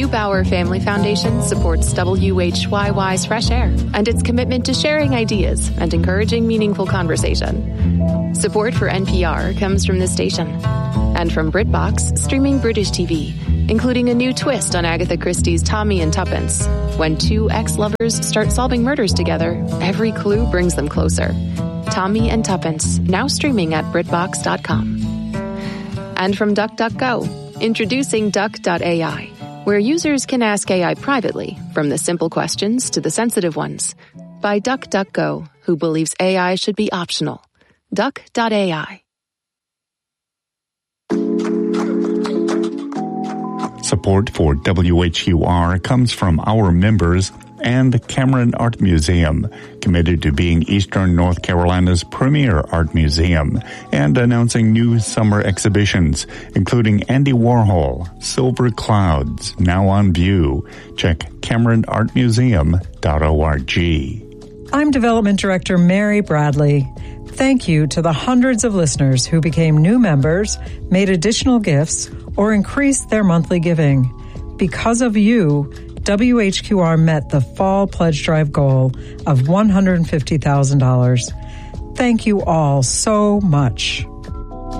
Neubauer Family Foundation supports WHYY's Fresh Air and its commitment to sharing ideas and encouraging meaningful conversation. Support for NPR comes from this station and from BritBox, streaming British TV, including a new twist on Agatha Christie's Tommy and Tuppence. When two ex-lovers start solving murders together, every clue brings them closer. Tommy and Tuppence, now streaming at BritBox.com. And from DuckDuckGo, introducing Duck.ai, where users can ask AI privately, from the simple questions to the sensitive ones. By DuckDuckGo, who believes AI should be optional. Duck.ai. Support for WHUR comes from our members and Cameron Art Museum, committed to being Eastern North Carolina's premier art museum and announcing new summer exhibitions, including Andy Warhol, Silver Clouds, now on view. Check CameronArtMuseum.org. I'm Development Director Mary Bradley. Thank you to the hundreds of listeners who became new members, made additional gifts, or increased their monthly giving. Because of you, WHQR met the Fall Pledge Drive goal of $150,000. Thank you all so much.